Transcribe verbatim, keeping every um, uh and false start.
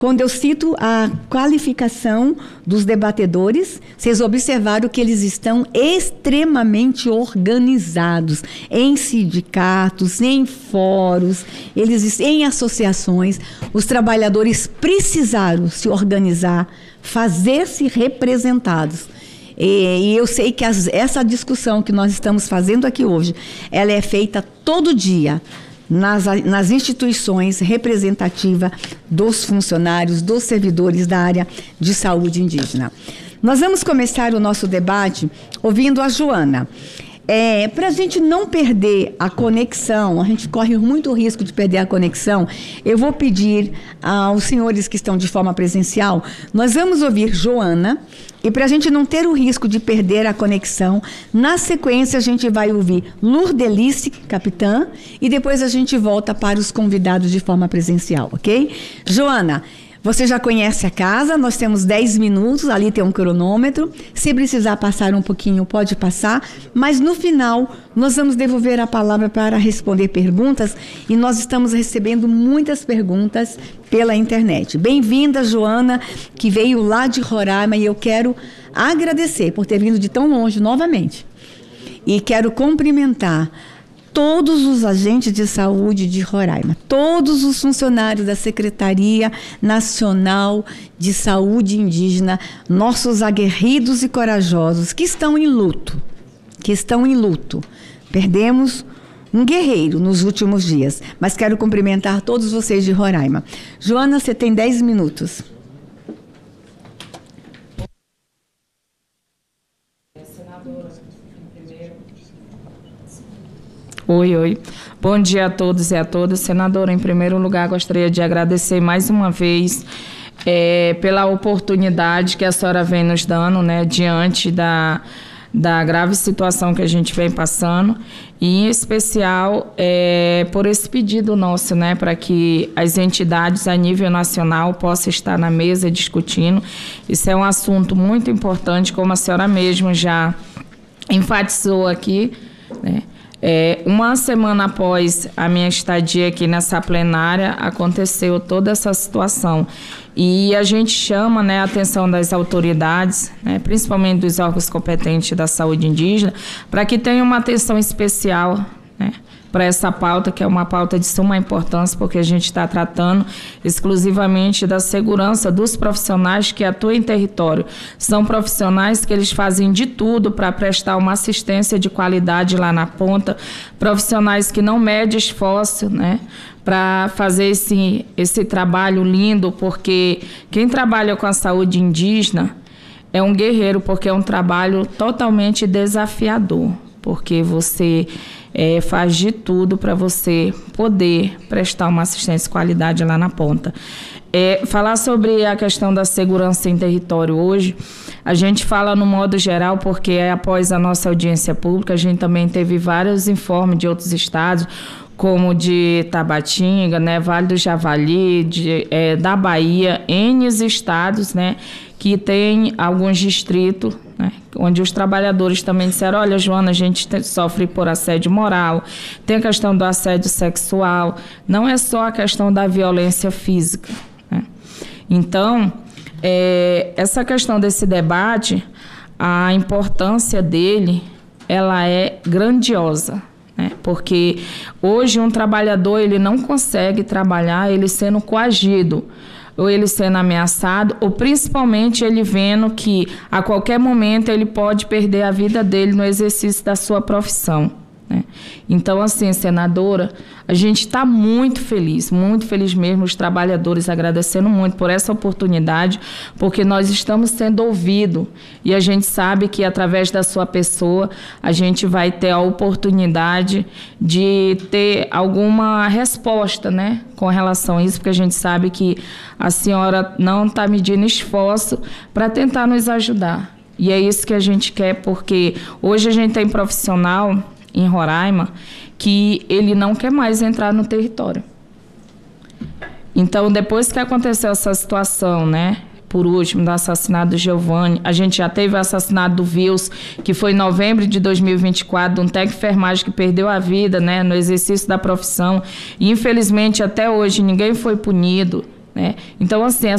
Quando eu cito a qualificação dos debatedores, vocês observaram que eles estão extremamente organizados em sindicatos, em fóruns, eles, em associações. Os trabalhadores precisaram se organizar, fazer-se representados. E, e eu sei que as, essa discussão que nós estamos fazendo aqui hoje, ela é feita todo dia. Nas, nas instituições representativas dos funcionários, dos servidores da área de saúde indígena. Nós vamos começar o nosso debate ouvindo a Joana. É, para a gente não perder a conexão, a gente corre muito risco de perder a conexão, eu vou pedir aos senhores que estão de forma presencial, nós vamos ouvir Joana, e para a gente não ter o risco de perder a conexão, na sequência a gente vai ouvir Lourdelice, capitã, e depois a gente volta para os convidados de forma presencial, ok? Joana, você já conhece a casa, nós temos dez minutos, ali tem um cronômetro. Se precisar passar um pouquinho, pode passar. Mas no final, nós vamos devolver a palavra para responder perguntas. E nós estamos recebendo muitas perguntas pela internet. Bem-vinda, Joana, que veio lá de Roraima. E eu quero agradecer por ter vindo de tão longe novamente. E quero cumprimentar todos os agentes de saúde de Roraima, todos os funcionários da Secretaria Nacional de Saúde Indígena, nossos aguerridos e corajosos que estão em luto, que estão em luto. Perdemos um guerreiro nos últimos dias, mas quero cumprimentar todos vocês de Roraima. Joana, você tem dez minutos. Oi, oi. Bom dia a todos e a todas. Senadora, em primeiro lugar, gostaria de agradecer mais uma vez é, pela oportunidade que a senhora vem nos dando, né, diante da, da grave situação que a gente vem passando, e em especial é, por esse pedido nosso, né, para que as entidades a nível nacional possam estar na mesa discutindo. Isso é um assunto muito importante, como a senhora mesma já enfatizou aqui, né? É, uma semana após a minha estadia aqui nessa plenária, aconteceu toda essa situação. E a gente chama, né, a atenção das autoridades, né, principalmente dos órgãos competentes da saúde indígena, para que tenham uma atenção especial, né, para essa pauta, que é uma pauta de suma importância, porque a gente está tratando exclusivamente da segurança dos profissionais que atuam em território. São profissionais que eles fazem de tudo para prestar uma assistência de qualidade lá na ponta, profissionais que não medem esforço, né, para fazer esse, esse trabalho lindo, porque quem trabalha com a saúde indígena é um guerreiro, porque é um trabalho totalmente desafiador, porque você É, faz de tudo para você poder prestar uma assistência de qualidade lá na ponta. É, falar sobre a questão da segurança em território hoje, a gente fala no modo geral, porque após a nossa audiência pública, a gente também teve vários informes de outros estados, como de Tabatinga, né, Vale do Javali, de, é, da Bahia, N estados, né, que tem alguns distritos, né, onde os trabalhadores também disseram, olha, Joana, a gente tem, sofre por assédio moral, tem a questão do assédio sexual, não é só a questão da violência física, né? Então, é, essa questão desse debate, a importância dele, ela é grandiosa, né? Porque hoje um trabalhador, ele não consegue trabalhar ele sendo coagido, ou ele sendo ameaçado, ou principalmente ele vendo que a qualquer momento ele pode perder a vida dele no exercício da sua profissão, né? Então, assim, senadora, a gente está muito feliz, muito feliz mesmo, os trabalhadores agradecendo muito por essa oportunidade, porque nós estamos sendo ouvidos e a gente sabe que através da sua pessoa a gente vai ter a oportunidade de ter alguma resposta, né, com relação a isso, porque a gente sabe que a senhora não está medindo esforço para tentar nos ajudar. E é isso que a gente quer, porque hoje a gente tem profissional em Roraima que ele não quer mais entrar no território. Então, depois que aconteceu essa situação, né, por último, do assassinato do Giovanni, a gente já teve o assassinato do Vils, que foi em novembro de dois mil e vinte e quatro, de um técnico de enfermagem que perdeu a vida, né, no exercício da profissão, e infelizmente até hoje ninguém foi punido. né? Então, assim,